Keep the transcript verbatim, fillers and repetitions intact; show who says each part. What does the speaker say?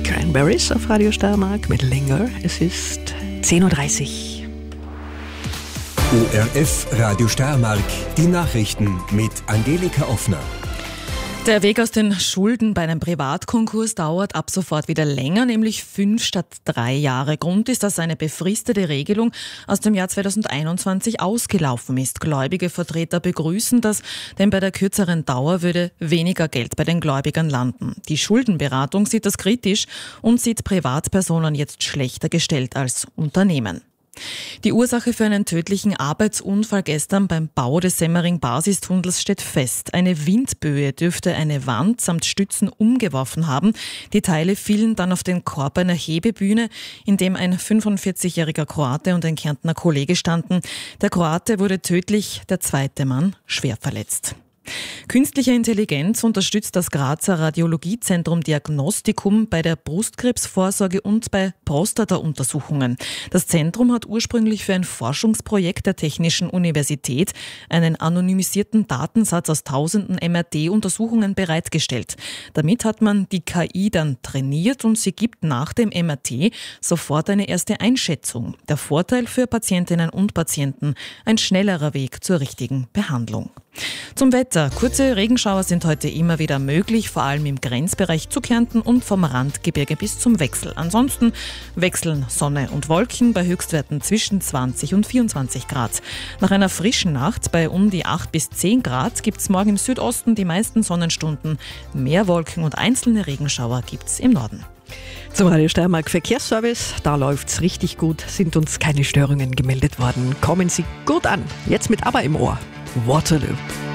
Speaker 1: Cranberries auf Radio Steiermark mit Linger. Es ist zehn Uhr dreißig.
Speaker 2: O R F Radio Steiermark, die Nachrichten mit Angelika Offner.
Speaker 3: Der Weg aus den Schulden bei einem Privatkonkurs dauert ab sofort wieder länger, nämlich fünf statt drei Jahre. Grund ist, dass eine befristete Regelung aus dem Jahr zweitausendeinundzwanzig ausgelaufen ist. Gläubige Vertreter begrüßen das, denn bei der kürzeren Dauer würde weniger Geld bei den Gläubigern landen. Die Schuldenberatung sieht das kritisch und sieht Privatpersonen jetzt schlechter gestellt als Unternehmen. Die Ursache für einen tödlichen Arbeitsunfall gestern beim Bau des Semmering-Basistunnels steht fest. Eine Windböe dürfte eine Wand samt Stützen umgeworfen haben. Die Teile fielen dann auf den Korb einer Hebebühne, in dem ein fünfundvierzigjähriger Kroate und ein Kärntner Kollege standen. Der Kroate wurde tödlich, der zweite Mann schwer verletzt. Künstliche Intelligenz unterstützt das Grazer Radiologiezentrum Diagnostikum bei der Brustkrebsvorsorge und bei Prostata-Untersuchungen. Das Zentrum hat ursprünglich für ein Forschungsprojekt der Technischen Universität einen anonymisierten Datensatz aus tausenden M R T-Untersuchungen bereitgestellt. Damit hat man die K I dann trainiert und sie gibt nach dem M R T sofort eine erste Einschätzung. Der Vorteil für Patientinnen und Patienten: ein schnellerer Weg zur richtigen Behandlung. Zum Wetter. Kurze Regenschauer sind heute immer wieder möglich, vor allem im Grenzbereich zu Kärnten und vom Randgebirge bis zum Wechsel. Ansonsten wechseln Sonne und Wolken bei Höchstwerten zwischen zwanzig und vierundzwanzig Grad. Nach einer frischen Nacht bei um die acht bis zehn Grad gibt es morgen im Südosten die meisten Sonnenstunden. Mehr Wolken und einzelne Regenschauer gibt es im Norden.
Speaker 1: Zum Radio Steiermark Verkehrsservice, da läuft's richtig gut, sind uns keine Störungen gemeldet worden. Kommen Sie gut an, jetzt mit ABBA im Ohr. Waterloo.